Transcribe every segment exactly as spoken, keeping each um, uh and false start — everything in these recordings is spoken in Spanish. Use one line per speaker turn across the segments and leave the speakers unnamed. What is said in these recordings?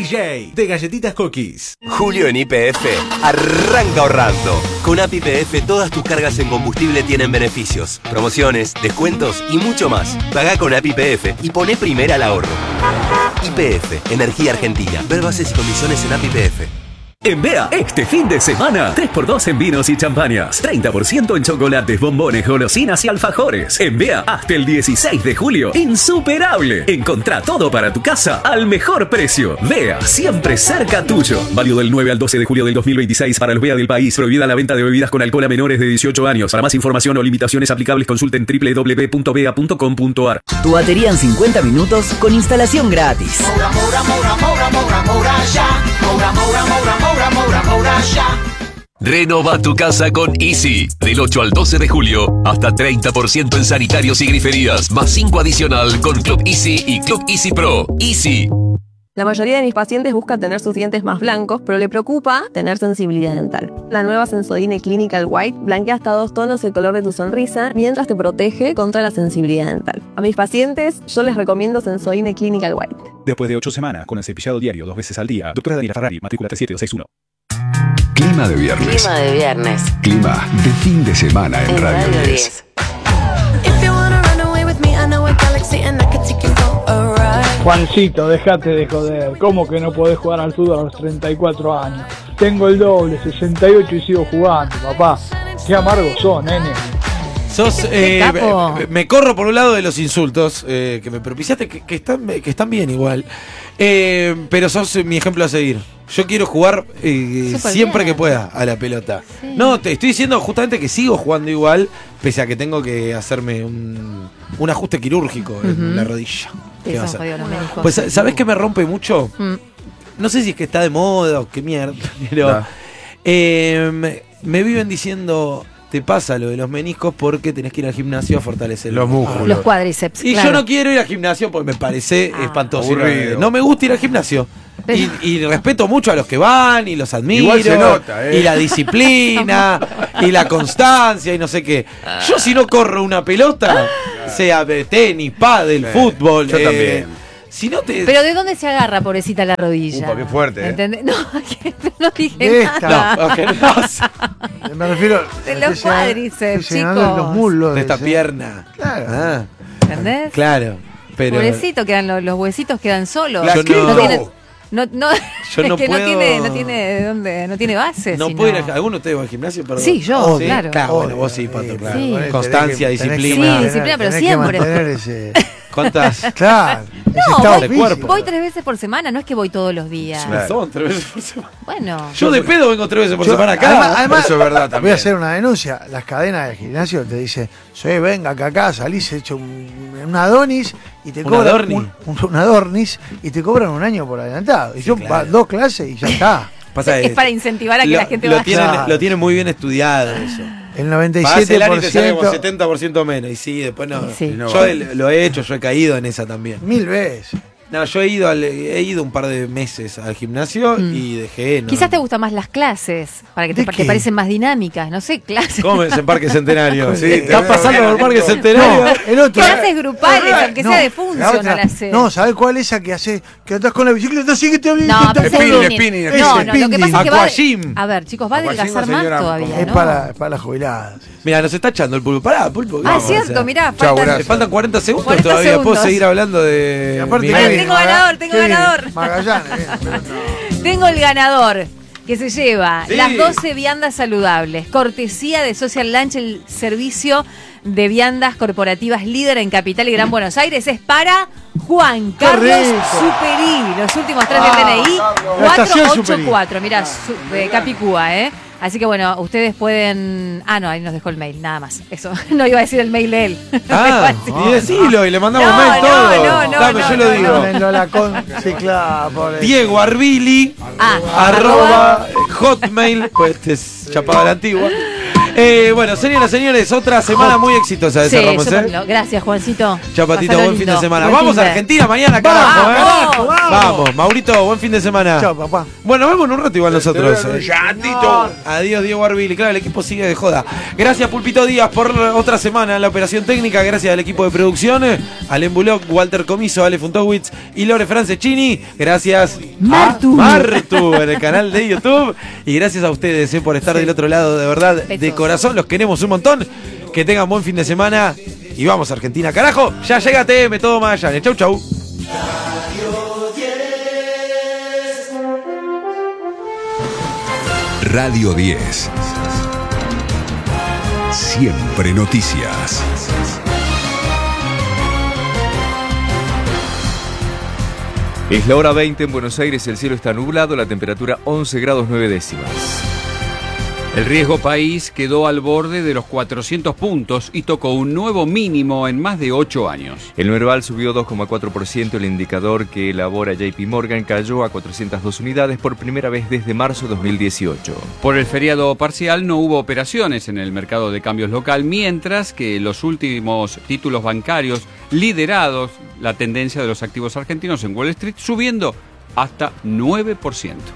J de Galletitas Cookies.
Julio en Y P F arranca ahorrando. Con App Y P F todas tus cargas en combustible tienen beneficios, promociones, descuentos y mucho más. Pagá con App Y P F y poné primera al ahorro. Y P F, Energía Argentina. Ver bases y condiciones en App Y P F.
En Bea, este fin de semana, tres por dos en vinos y champañas, treinta por ciento en chocolates, bombones, golosinas y alfajores. En Bea, hasta el dieciséis de julio, insuperable. Encontrá todo para tu casa al mejor precio. Bea, siempre cerca tuyo. Válido del nueve al doce de julio del dos mil veintiséis para los Bea del país. Prohibida la venta de bebidas con alcohol a menores de dieciocho años. Para más información o limitaciones aplicables, consulten doble u doble u doble u punto bea punto com punto a r.
Tu batería en cincuenta minutos con instalación gratis.
Moura, Moura, Moura, Moura, Moura, Moura, ya. Moura, Moura, Moura, Moura, Moura, Moura, ya.
Renova tu casa con Easy. Del ocho al doce de julio, hasta treinta por ciento en sanitarios y griferías, más cinco adicional con Club Easy y Club Easy Pro. Easy.
La mayoría de mis pacientes buscan tener sus dientes más blancos, pero le preocupa tener sensibilidad dental. La nueva Sensodyne Clinical White blanquea hasta dos tonos el color de tu sonrisa, mientras te protege contra la sensibilidad dental. A mis pacientes, yo les recomiendo Sensodyne Clinical White.
Después de ocho semanas, con el cepillado diario dos veces al día, doctora Daniela Ferrari, matrícula tres siete dos seis uno.
Clima de viernes.
Clima de viernes.
Clima de fin de semana en, en Radio, Radio diez. diez.
Juancito, dejate de joder. ¿Cómo que no podés jugar al fútbol a los treinta y cuatro años? Tengo el doble, sesenta y ocho y sigo jugando, papá. Qué amargos son, nene.
Sos, eh, me corro por un lado de los insultos eh, que me propiciaste, que, que, están, que están bien igual. Eh, pero sos mi ejemplo a seguir. Yo quiero jugar eh, siempre bien. que pueda a la pelota. Sí. No, te estoy diciendo justamente que sigo jugando igual, pese a que tengo que hacerme un, un ajuste quirúrgico uh-huh. en la rodilla. ¿Qué va a hacer? Pues, ¿sabés qué me rompe mucho? Mm. No sé si es que está de moda o qué mierda, pero no. eh, me, me viven diciendo... Te pasa lo de los meniscos porque tenés que ir al gimnasio a fortalecer
los músculos,
los cuádriceps.
Y
claro.
yo no quiero ir al gimnasio porque me parece ah, espantoso.
Aburrido.
No me gusta ir al gimnasio. Y, y respeto mucho a los que van y los admiro.
Igual se nota, ¿eh?
Y la disciplina y la constancia y no sé qué. Yo si no corro una pelota, sea de tenis, pádel, sí, fútbol.
Yo
eh,
también.
Si no te...
Pero ¿de dónde se agarra, pobrecita, la rodilla?
Upa, qué fuerte,
¿entendés? ¿eh? No, que, no dije
de
nada.
Esta. No, okay, no. Me refiero...
De los cuádriceps, chicos.
Los muslos.
De esta pierna.
Claro.
Ah.
¿Entendés?
Claro. Pero...
Pobrecito, quedan los, los huesitos quedan solos.
Claro,
no,
no.
no tiene... No, no,
yo no
es que
puedo...
no tiene, no tiene de dónde, no tiene base.
No
sino...
puedo ir a... ¿Alguno de ustedes va al gimnasio? Perdón.
Sí, yo,
oh, ¿sí?
claro.
Claro, oh, bueno, vos sí, Pato, claro.
Sí.
Constancia,
que,
disciplina.
Sí, disciplina, pero siempre.
Ese...
¿Cuántas?
Claro.
No, voy, cuerpo. voy tres veces por semana, no es que voy todos los días.
Claro. Son tres veces por semana.
Bueno.
Yo de pedo vengo tres veces por
yo,
semana acá.
Además, además eso es verdad también. Voy a hacer una denuncia. Las cadenas de gimnasio te dicen, soy venga acá, acá, salís hecho un, un Adonis y te
¿Un
cobran un, un, un Adonis y te cobran un año por adelantado. Y sí, yo claro. dos clases y ya está.
Pasa es, es para incentivar a que
lo,
la gente
lo
vaya.
Tienen,
claro.
Lo tienen muy bien estudiado eso.
El noventa y siete por ciento.
El te sale como setenta por ciento menos. Y sí, después no.
Sí.
no yo he, lo he hecho, yo he caído en esa también.
Mil veces.
No, yo he ido al, he ido un par de meses al gimnasio mm. y dejé. No,
Quizás te gustan más las clases, para que te, te parecen más dinámicas, no sé, clases.
¿Cómo es en Parque Centenario?
Sí,
estás pasando por Parque Centenario.
No, el otro,
clases grupales, aunque no, sea de función la hacer.
No, ¿sabes cuál es esa que hace? Que andás con la bicicleta así que te
había. No, pero
spinning,
spinning. No, no, lo que pasa es que va. A ver, chicos, va a adelgazar más todavía.
Es para las jubiladas.
Mira, nos está echando el pulpo. Pará, pulpo.
Ah, es cierto, mirá.
Le faltan cuarenta segundos todavía. Puedo seguir hablando de.
Tengo ganador, tengo ganador.
Magallanes.
Tengo el ganador que se lleva
sí.
las doce viandas saludables, cortesía de Social Lunch, el servicio de viandas corporativas líder en Capital y Gran Buenos Aires. Es para Juan Carlos Superi. Los últimos tres ah, del D N I, cuatro ocho cuatro. Mirá, de Capicúa, ¿eh? Así que bueno, ustedes pueden... Ah, no, ahí nos dejó el mail, nada más. Eso, no iba a decir el mail de él.
Ah, y decilo, y le mandamos
no,
mail
no,
todo.
No, no,
Dame,
no,
yo
no,
lo digo.
no.
No, la con... Sí, claro, por
Diego Arbili,
ah,
arroba, arroba hotmail, pues este es Chapada la Antigua. Eh, bueno, señoras y señores, otra semana muy exitosa de
sí,
Ramos, ¿eh?
Gracias, Juancito.
Chapatito, buen lindo. Fin de semana.
Buen
Vamos
fin de...
a Argentina mañana, carajo,
¡Vamos!
¿eh?
¡Vamos!
Vamos, Maurito, buen fin de semana.
Chao, papá.
Bueno, nos vemos en un rato igual nosotros.
Te veo,
eh.
ya, Tito.
Adiós, Diego Arbili. Claro, el equipo sigue de joda. Gracias, Pulpito Díaz, por otra semana en la operación técnica. Gracias al equipo de producción, al Embulog, Walter Comiso, Ale Funtowitz y Lore Francescini. Gracias
Martu.
a Martu en el canal de YouTube. Y gracias a ustedes eh, por estar del otro lado, de verdad,
Besos.
de corazón. Los queremos un montón. Que tengan buen fin de semana. Y vamos, Argentina, carajo. Ya llega T M, todo Magallanes. Chau, chau.
Radio diez. Siempre noticias.
Es la hora veinte en Buenos Aires, el cielo está nublado, la temperatura once grados nueve décimas.
El riesgo país quedó al borde de los cuatrocientos puntos y tocó un nuevo mínimo en más de ocho años.
El Merval subió dos coma cuatro por ciento, el indicador que elabora J P Morgan cayó a cuatrocientas dos unidades por primera vez desde marzo de dos mil dieciocho.
Por el feriado parcial no hubo operaciones en el mercado de cambios local, mientras que los últimos títulos bancarios liderados la tendencia de los activos argentinos en Wall Street, subiendo hasta nueve por ciento.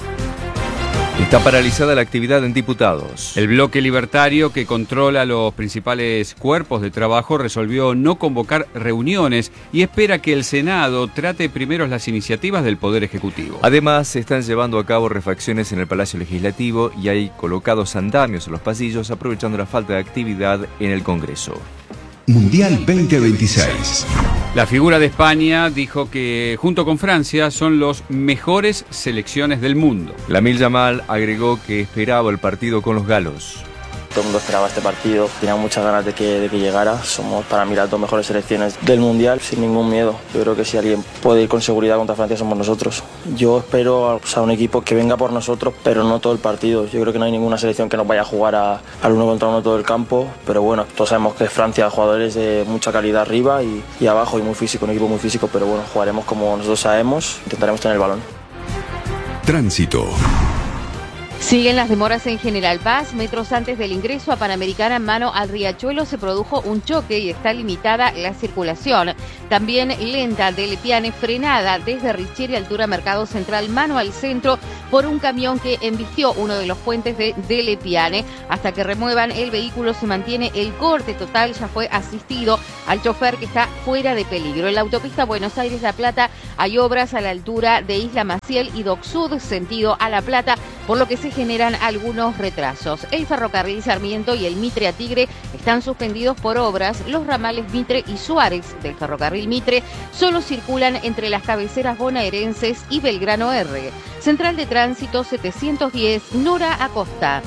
Está paralizada la actividad en diputados.
El bloque libertario, que controla los principales cuerpos de trabajo, resolvió no convocar reuniones y espera que el Senado trate primero las iniciativas del Poder Ejecutivo.
Además, se están llevando a cabo refacciones en el Palacio Legislativo y hay colocados andamios en los pasillos, aprovechando la falta de actividad en el Congreso.
Mundial veinte veintiséis.
La figura de España dijo que, junto con Francia, son los mejores selecciones del mundo.
Lamine Yamal agregó que esperaba el partido con los galos.
Todo el mundo esperaba este partido, tenía muchas ganas de que, de que llegara. Somos para mí las dos mejores selecciones del Mundial, sin ningún miedo. Yo creo que si alguien puede ir con seguridad contra Francia somos nosotros. Yo espero, o sea, un equipo que venga por nosotros, pero no todo el partido. Yo creo que no hay ninguna selección que nos vaya a jugar a, al uno contra uno todo el campo, pero bueno, todos sabemos que Francia ha jugadores de mucha calidad arriba y, y abajo, y muy físico, un equipo muy físico, pero bueno, jugaremos como nosotros sabemos, intentaremos tener el balón.
Tránsito.
Siguen las demoras en General Paz. Metros antes del ingreso a Panamericana en mano al Riachuelo se produjo un choque y está limitada la circulación. También lenta de Lepiane, frenada desde Richieri, altura Mercado Central, mano al centro, por un camión que embistió uno de los puentes de, de Lepiane. Hasta que remuevan el vehículo se mantiene el corte total. Ya fue asistido al chofer, que está fuera de peligro. En la autopista Buenos Aires-La Plata hay obras a la altura de Isla Maciel y Dock Sud, sentido a La Plata, por lo que se generan algunos retrasos. El ferrocarril Sarmiento y el Mitre a Tigre están suspendidos por obras. Los ramales Mitre y Suárez del ferrocarril Mitre solo circulan entre las cabeceras bonaerenses y Belgrano R. Central de Tránsito setecientos diez, Nora Acosta.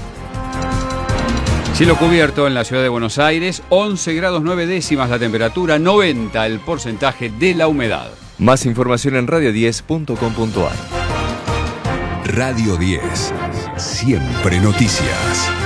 Cielo cubierto en la ciudad de Buenos Aires, once grados nueve décimas la temperatura, noventa el porcentaje de la humedad.
Más información en radio diez punto com punto ar.
Radio diez. Siempre noticias.